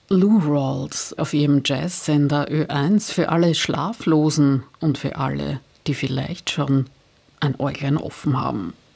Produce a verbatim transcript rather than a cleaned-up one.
Lou Rawls auf ihrem Jazzsender Ö eins für alle Schlaflosen und für alle, die vielleicht schon ein Äuglein offen haben.